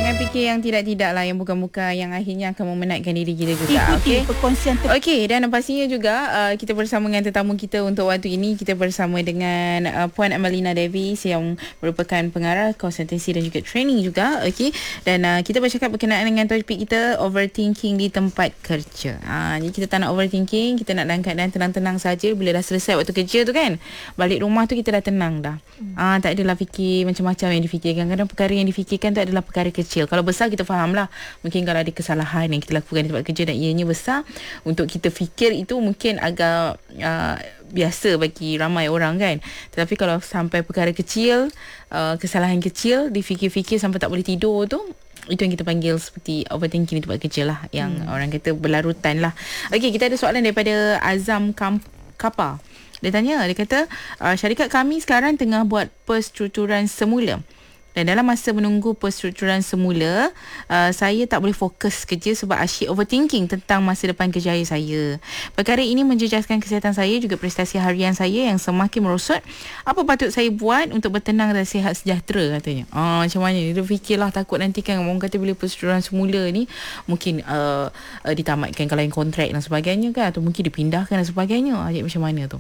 Jangan fikir yang tidak-tidak lah, yang bukan-bukan, yang akhirnya akan memenatkan diri kita juga. Okey. Perkongsian Okey, dan pastinya juga kita bersama dengan tetamu kita untuk waktu ini. Kita bersama dengan Puan Amalina Davis yang merupakan pengarah konsultasi dan juga training juga. Okey. Dan kita bercakap berkenaan dengan topik kita, overthinking di tempat kerja. Jadi kita tak nak overthinking, kita nak dalam keadaan tenang-tenang saja. Bila dah selesai waktu kerja tu kan, balik rumah tu kita dah tenang dah. Tak adalah fikir macam-macam yang difikirkan. Kadang perkara yang difikirkan tu adalah perkara kecil. Kalau besar kita faham lah. Mungkin kalau ada kesalahan yang kita lakukan di tempat kerja dan ianya besar, untuk kita fikir itu mungkin agak biasa bagi ramai orang kan. Tetapi kalau sampai perkara kecil, kesalahan kecil difikir-fikir sampai tak boleh tidur tu, itu yang kita panggil seperti overthinking di tempat kerja lah, yang orang kata berlarutan lah. Okey, kita ada soalan daripada Azam Kapar. Dia tanya, dia kata syarikat kami sekarang tengah buat perstrukturan semula. Dan dalam masa menunggu perstrukturan semula, saya tak boleh fokus kerja sebab asyik overthinking tentang masa depan kerjaya saya. Perkara ini menjejaskan kesihatan saya, juga prestasi harian saya yang semakin merosot. Apa patut saya buat untuk bertenang dan sihat sejahtera, katanya. Macam mana? Dia fikirlah, takut nanti kan orang kata bila perstrukturan semula ni mungkin ditamatkan kalau yang kontrak dan sebagainya kan, atau mungkin dipindahkan dan sebagainya. Jadi macam mana tu?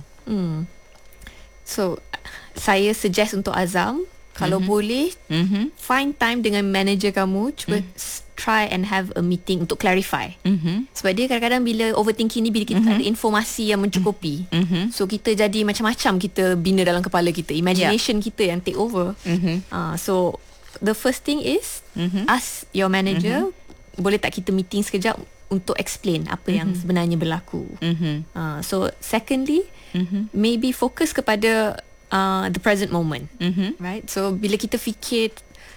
So, saya suggest untuk Azam, kalau boleh, find time dengan manager kamu, cuba try and have a meeting untuk clarify. Sebab dia kadang-kadang bila overthinking ni, bila kita tak ada informasi yang mencukupi, so kita jadi macam-macam kita bina dalam kepala kita, imagination kita yang take over. So the first thing is ask your manager, boleh tak kita meeting sekejap untuk explain apa yang sebenarnya berlaku. So secondly, maybe fokus kepada the present moment, right? So bila kita fikir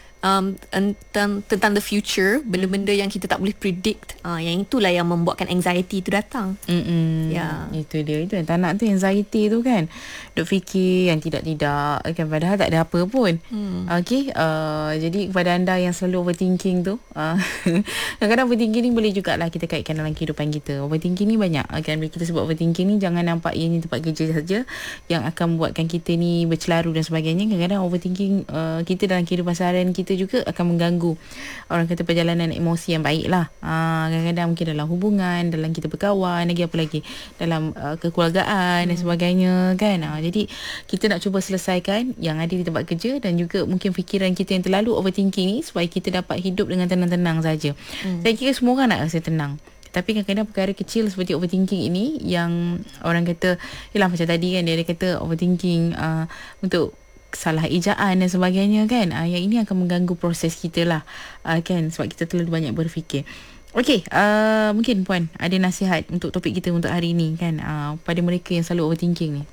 tentang the future, benda-benda yang kita tak boleh predict, yang itulah yang membuatkan anxiety tu datang. Itu dia, itu yang tak nak tu, anxiety tu kan, duk fikir yang tidak-tidak kan, padahal tak ada apa pun. Okey, jadi kepada anda yang selalu overthinking tu, kadang-kadang overthinking ni boleh jugalah kita kaitkan dalam kehidupan kita. Overthinking ni banyak kan, bila kita sebut overthinking ni, jangan nampak ianya tempat kerja saja yang akan membuatkan kita ni bercelaru dan sebagainya. Kadang-kadang overthinking kita dalam kehidupan seharian kita juga akan mengganggu, orang kata, perjalanan emosi yang baik lah. Kadang-kadang mungkin dalam hubungan, dalam kita berkawan, lagi apa lagi, dalam kekeluargaan dan sebagainya kan. Jadi kita nak cuba selesaikan yang ada di tempat kerja, dan juga mungkin fikiran kita yang terlalu overthinking ni, supaya kita dapat hidup dengan tenang-tenang saja. Saya kira semua orang nak rasa tenang, tapi kadang-kadang perkara kecil seperti overthinking ini yang orang kata, yelah macam tadi kan, dia kata overthinking untuk salah ejaan dan sebagainya kan, yang ini akan mengganggu proses kita lah, kan, sebab kita terlalu banyak berfikir. Okey, mungkin Puan ada nasihat untuk topik kita untuk hari ini kan, pada mereka yang selalu overthinking ni.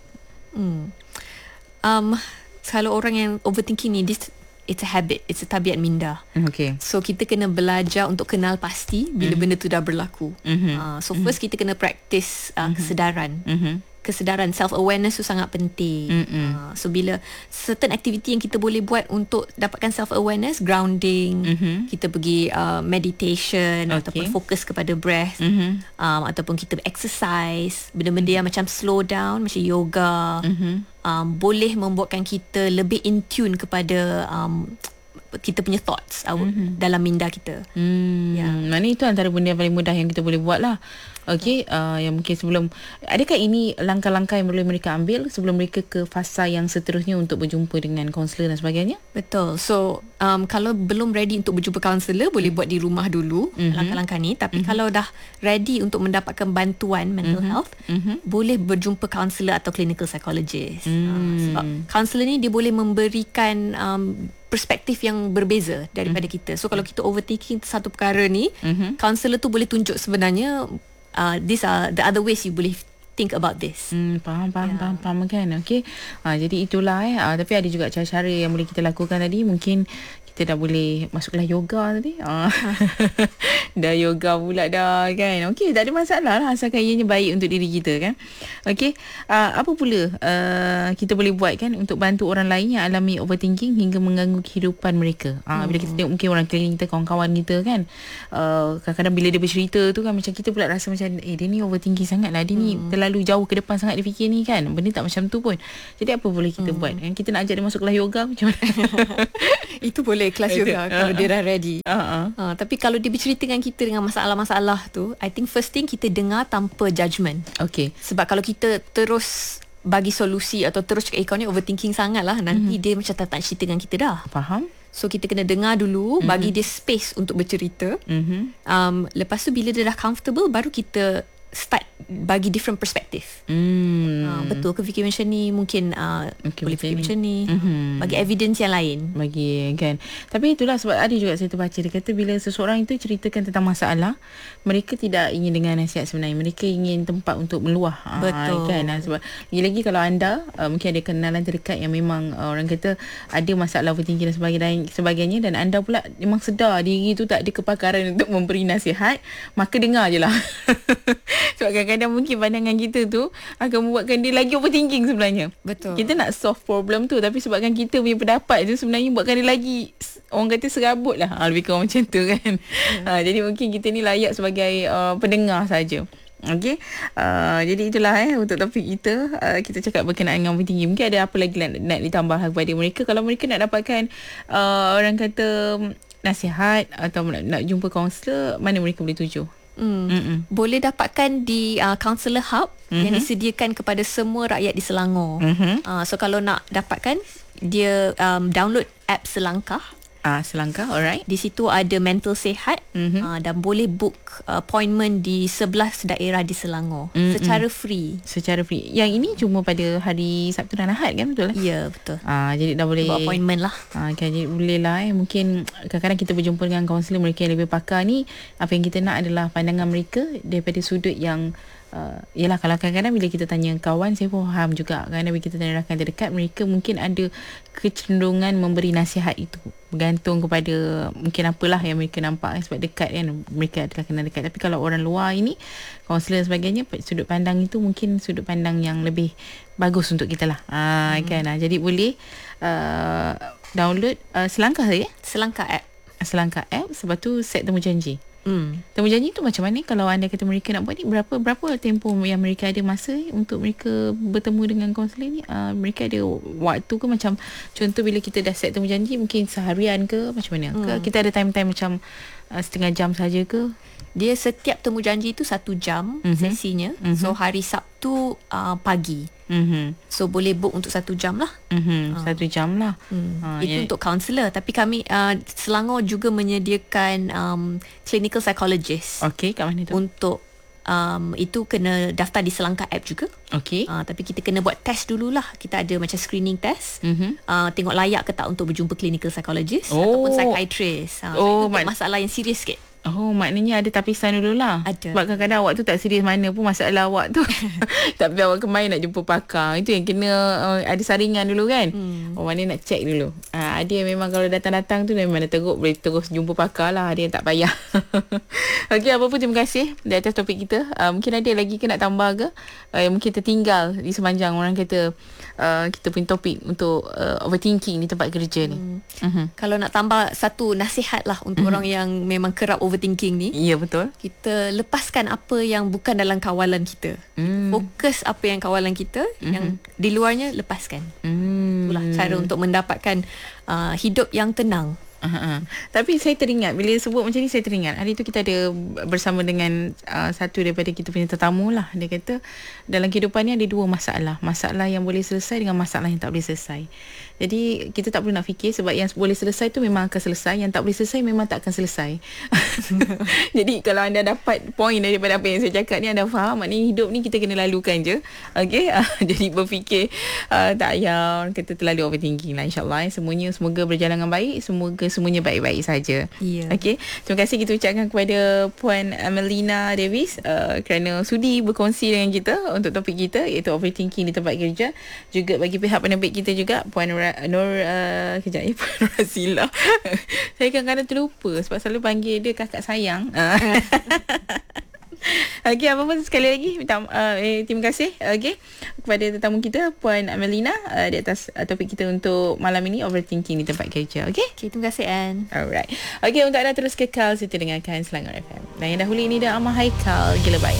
Kalau orang yang overthinking ni, it's a habit, it's a tabiat minda. Okay. So kita kena belajar untuk kenal pasti bila benda tu dah berlaku. So first kita kena practice kesedaran. Kesedaran, self-awareness tu sangat penting. So bila certain activity yang kita boleh buat untuk dapatkan self-awareness, grounding, kita pergi meditation, ataupun fokus kepada breath, ataupun kita exercise, benda-benda yang macam slow down, macam yoga, boleh membuatkan kita lebih in tune kepada kita punya thoughts dalam minda kita. Mana itu antara benda yang paling mudah yang kita boleh buat lah. Okey, yang mungkin sebelum, adakah ini langkah-langkah yang boleh mereka ambil sebelum mereka ke fasa yang seterusnya untuk berjumpa dengan kaunselor dan sebagainya? Betul. So kalau belum ready untuk berjumpa kaunselor, boleh buat di rumah dulu langkah-langkah ni. Tapi kalau dah ready untuk mendapatkan bantuan mental health, boleh berjumpa kaunselor atau clinical psychologist. Sebab kaunselor ni dia boleh memberikan perspektif yang berbeza daripada kita. So kalau kita overthinking satu perkara ni, kaunselor tu boleh tunjuk sebenarnya these are the other ways you boleh think about this. Faham kan. Okey. Jadi itulah tapi ada juga cara-cara yang boleh kita lakukan tadi. Mungkin kita dah boleh masuklah yoga tadi. Dah yoga pula dah kan. Okey, tak ada masalah lah, asalkan ianya baik untuk diri kita kan. Okey, apa pula kita boleh buat kan untuk bantu orang lain yang alami overthinking hingga mengganggu kehidupan mereka. Bila kita tengok mungkin orang keliling kita, kawan-kawan kita kan, kadang-kadang bila dia bercerita tu kan, macam kita pula rasa macam dia ni overthinking sangat lah, dia ni terlalu jauh ke depan sangat dia fikir ni kan, benda tak macam tu pun. Jadi apa boleh kita buat kan? Kita nak ajak dia masuk kelas yoga macam mana? Itu boleh boleh kelas yoga kalau dia dah ready. Tapi kalau dia bercerita dengan kita dengan masalah-masalah tu, I think first thing kita dengar tanpa judgement. Okay. Sebab kalau kita terus bagi solusi atau terus cakap kau ni overthinking sangat lah, nanti dia macam tak cerita dengan kita dah. Faham? So kita kena dengar dulu, bagi dia space untuk bercerita. Lepas tu bila dia dah comfortable, baru kita start bagi different perspektif. Betul ke fikir macam ni? Mungkin boleh fikir macam ni. Bagi evidence yang lain. Bagi kan. Tapi itulah sebab ada juga saya terbaca, dia kata bila seseorang itu ceritakan tentang masalah, mereka tidak ingin dengar nasihat sebenarnya. Mereka ingin tempat untuk meluah. Betul. Kan? Sebab lagi-lagi kalau anda mungkin ada kenalan terdekat yang memang orang kata ada masalah overthinking dan sebagainya, dan anda pula memang sedar diri tu tak ada kepakaran untuk memberi nasihat, maka dengar je lah. Sebab kadang-kadang mungkin pandangan kita tu akan membuatkan dia lagi overthinking sebenarnya. Betul. Kita nak solve problem tu, tapi sebabkan kita punya pendapat tu sebenarnya buatkan dia lagi, orang kata, serabut lah. Lebih kurang macam tu kan. Jadi mungkin kita ni layak sebagai pendengar saja. Okey. Jadi itulah untuk topik kita. Kita cakap berkenaan dengan overthinking. Mungkin ada apa lagi nak ditambah kepada mereka. Kalau mereka nak dapatkan orang kata nasihat atau nak jumpa kaunselor, mana mereka boleh tuju? Boleh dapatkan di Counselor Hub yang disediakan kepada semua rakyat di Selangor. So kalau nak dapatkan, dia download app Selangkah. Selangkah, alright. Di situ ada mental sihat, dan boleh book appointment di 11 daerah di Selangor secara free. Secara free. Yang ini cuma pada hari Sabtu dan Ahad kan, betul lah? Ya, betul. Jadi dah boleh buat appointment lah. Kan, jadi boleh lah. Mungkin kadang-kadang kita berjumpa dengan kaunselor mereka yang lebih pakar ni, apa yang kita nak adalah pandangan mereka daripada sudut yang yelah, kalau kadang-kadang bila kita tanya kawan, saya pun faham juga. Kadang-kadang bila kita tanya rakan terdekat, mereka mungkin ada kecenderungan memberi nasihat itu bergantung kepada mungkin apalah yang mereka nampak sebab dekat kan, mereka adalah kenal dekat. Tapi kalau orang luar ini, kaunselor dan sebagainya, sudut pandang itu mungkin sudut pandang yang lebih bagus untuk kita lah. Kan. Jadi boleh download Selangkah saja. Selangkah app. Sebab tu set temu janji. Temu janji tu macam mana kalau anda kata mereka nak buat ni, berapa tempoh yang mereka ada masa untuk mereka bertemu dengan kaunselor ni? Mereka ada waktu ke, macam contoh bila kita dah set temu janji mungkin seharian ke macam mana? Ke kita ada time-time macam setengah jam saja ke? Dia setiap temu janji tu 1 jam sesinya. So hari Sabtu pagi. So boleh book untuk 1 jam lah. 1 jam lah. Itu untuk kaunselor. Tapi kami Selangor juga menyediakan clinical psychologist. Okey, kat mana tu? Untuk itu kena daftar di Selangkah app juga. Okey. Tapi kita kena buat test dululah. Kita ada macam screening test. Tengok layak ke tak untuk berjumpa clinical psychologist ataupun psychiatrist. So itu untuk masalah yang serius sikit. Maknanya ada tapisan dululah. Ada. Sebab kadang-kadang awak tu tak serius mana pun masalah awak tu. Tapi awak kemarin nak jumpa pakar. Itu yang kena ada saringan dulu kan. Mana nak check dulu. Ada yang memang kalau datang-datang tu memang dah teruk, boleh terus jumpa pakar lah. Ada yang tak payah. Okey, apa pun terima kasih di atas topik kita. Mungkin ada lagi ke nak tambah ke? Mungkin tertinggal di sepanjang orang kata kita punya topik untuk overthinking di tempat kerja ni. Kalau nak tambah satu nasihat lah untuk orang yang memang kerap overthinking ni. Ya, betul. Kita lepaskan apa yang bukan dalam kawalan kita. Fokus apa yang kawalan kita, yang di luarnya lepaskan. Itulah cara untuk mendapatkan hidup yang tenang. Tapi saya teringat bila sebut macam ni, saya teringat hari tu kita ada bersama dengan satu daripada kita punya tetamu lah. Dia kata dalam kehidupan ni ada 2 masalah. Masalah yang boleh selesai dengan masalah yang tak boleh selesai. Jadi kita tak perlu nak fikir, sebab yang boleh selesai tu memang akan selesai, yang tak boleh selesai memang tak akan selesai. Jadi kalau anda dapat point daripada apa yang saya cakap ni, anda faham maknanya hidup ni kita kena lalukan je. Okey. Jadi berfikir tak payah orang kata terlalu overthinking lah, insyaAllah. Semoga berjalan dengan baik. Semuanya baik-baik saja. Okey. Terima kasih kita ucapkan kepada Puan Amelina Davis kerana sudi berkongsi dengan kita untuk topik kita, iaitu overthinking di tempat kerja. Juga bagi pihak penerbit kita juga, Puan kejap ya, Puan Razila. Saya kadang-kadang terlupa sebab selalu panggil dia kakak sayang. Okey, apa pun sekali lagi terima kasih kepada tetamu kita Puan Amelina di atas topik kita untuk malam ini, overthinking di tempat kerja. Okey, terima kasih Anne. Alright. Okey, untuk anda terus kekal, kita dengarkan Selangor FM. Dan yang dahulu ini dah Amah Haikal, Gila Baik.